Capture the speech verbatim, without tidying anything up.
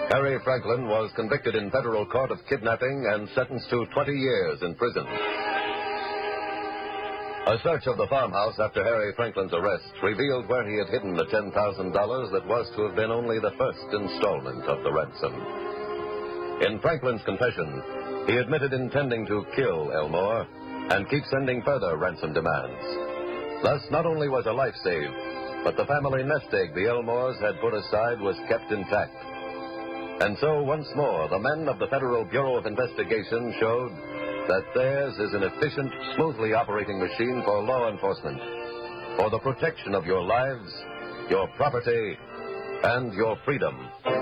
Harry Franklin was convicted in federal court of kidnapping and sentenced to twenty years in prison. A search of the farmhouse after Harry Franklin's arrest revealed where he had hidden the ten thousand dollars that was to have been only the first installment of the ransom. In Franklin's confession, he admitted intending to kill Elmore and keep sending further ransom demands. Thus, not only was a life saved, but the family nest egg the Elmores had put aside was kept intact. And so, once more, the men of the Federal Bureau of Investigation showed that theirs is an efficient, smoothly operating machine for law enforcement, for the protection of your lives, your property, and your freedom.